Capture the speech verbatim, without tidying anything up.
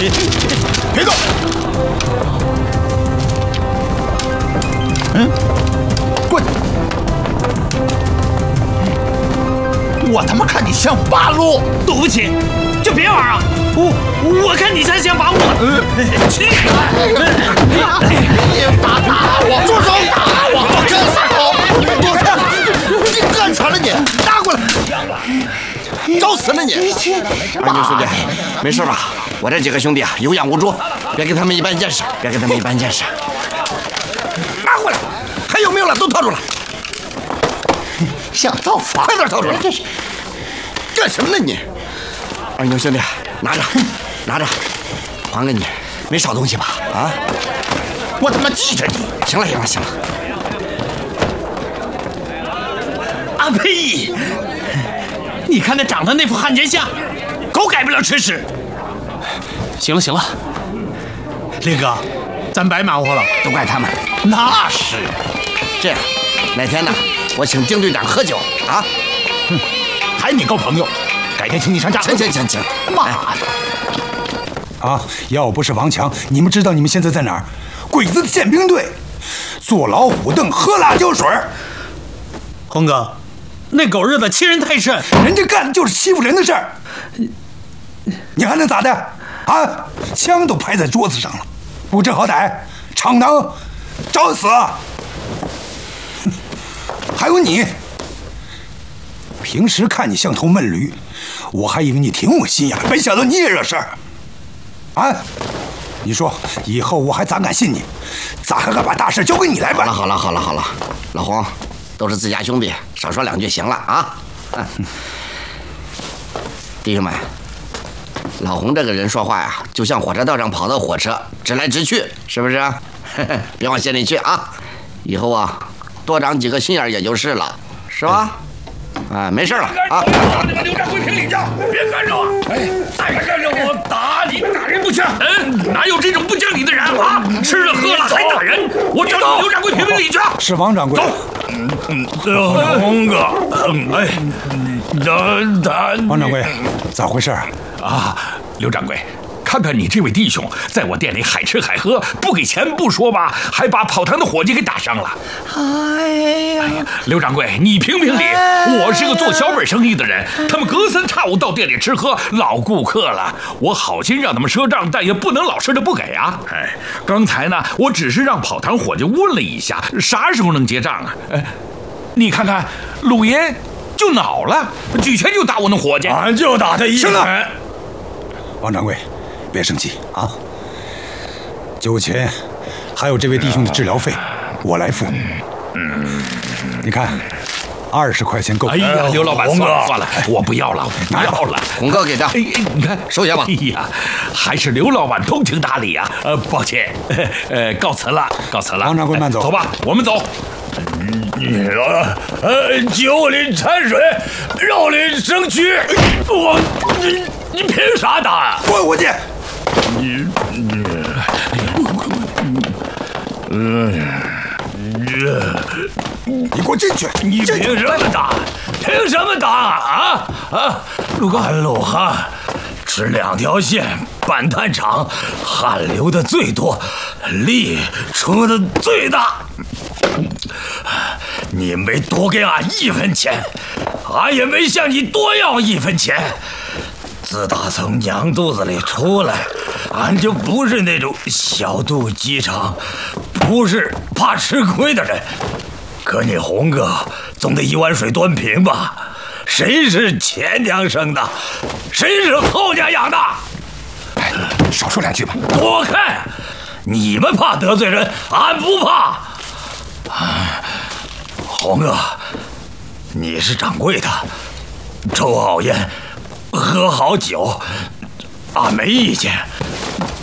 别动！嗯，滚！我他妈看你像八路！ 对不起，就别玩啊！我我看你才像八路！去！ 你打打我！住手！打我！我真撒手！躲开！你干啥了你？打过来！找死了你！ 二牛兄弟，没事吧？我这几个兄弟啊，有眼无珠，别给他们一般见识，别给他们一般见识。 拿过来！还有没有了？都掏出来！想造反？快点掏出来！这是干什么呢你？ 二牛兄弟，拿着，拿着，还给你，没少东西吧？啊！ 我他妈记着你！ 行了，行了，行了。 阿呸！你看他长得那副汉奸相，狗改不了吃屎。行了行了，烈哥，咱白忙活了， 都怪他们。 那是。 这样，哪天呢，我请丁队长喝酒啊？ 哼，还你够朋友，改天请你上家。 行行行行， 妈的！ 啊！要不是王强，你们知道你们现在在哪儿？鬼子的宪兵队，坐老虎凳，喝辣椒水。 红哥，那狗日的欺人太甚， 人家干的就是欺负人的事儿，你还能咋的？啊！枪都拍在桌子上了，不知好歹，闯荡，找死！还有你，平时看你像头闷驴，我还以为你挺有心眼，没想到你也惹事儿。啊！你说以后我还咋敢信你？咋还敢把大事交给你来办？ 好了好了好了好了，老黄，都是自家兄弟，少说两句行了啊！啊弟兄们，老洪这个人说话呀，就像火车道上跑的火车，直来直去，是不是？别往心里去啊！以后啊，多长几个心眼也就是了，是吧？哎，没事了啊！ 把那个刘掌柜评理去，别干着我！哎，再敢干着我，打你！打人不枪，嗯，哪有这种不讲理的人啊？吃了喝了还打人！我找你刘掌柜评评理去。 是王掌柜。 走。嗯嗯，洪哥，哎，他他。 王掌柜，咋回事啊？刘掌柜。看看你这位弟兄，在我店里海吃海喝，不给钱不说吧，还把跑堂的伙计给打伤了。哎呀，刘掌柜，你评评理，我是个做小本生意的人，他们隔三差五到店里吃喝，老顾客了，我好心让他们赊账，但也不能老实的不给啊。哎，刚才呢，我只是让跑堂伙计问了一下，啥时候能结账啊？哎，你看看，鲁爷就恼了，举拳就打我那伙计，俺就打他一拳。 王掌柜。别生气啊！酒钱，还有这位弟兄的治疗费，我来付。嗯，你看，二十块钱够。 哎呀，刘老板，算了算了，我不要了，不要了。 洪哥给的， 哎，你看， 收下吧。 哎呀，还是刘老板通情达理啊。呃，抱歉，呃，告辞了，告辞了。 王掌柜慢走， 走吧，我们走。你说，呃，酒里掺水，肉里生蛆，我，你你凭啥打？ 滚回去！ 你你，嗯， 你给我进去！ 你凭什么打？凭什么打啊啊！陆哥，俺陆汉吃两条线，板炭厂汗流的最多，力出的最大。你没多给俺一分钱，俺也没向你多要一分钱。自打从娘肚子里出来，俺就不是那种小肚鸡肠，不是怕吃亏的人。可你洪哥总得一碗水端平吧？谁是前娘生的，谁是后娘养的？ 哎，少说两句吧。 躲开！你们怕得罪人，俺不怕。洪哥，你是掌柜的，抽好烟，喝好酒，俺没意见。